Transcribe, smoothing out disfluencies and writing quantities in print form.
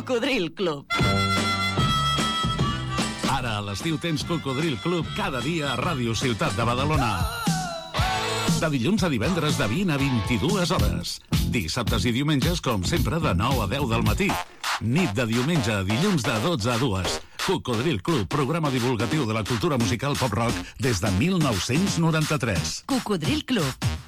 Cocodril Club. Ara a l'estiu tens Cocodril Club cada dia a Ràdio Ciutat de Badalona. De dilluns a divendres de 20 a 22 hores. Dissabtes i diumenges, com sempre, de 9 a 10 del matí. Nit de diumenge a dilluns de 12 a 2. Cocodril Club, programa divulgatiu de la cultura musical pop-rock des de 1993. Cocodril Club.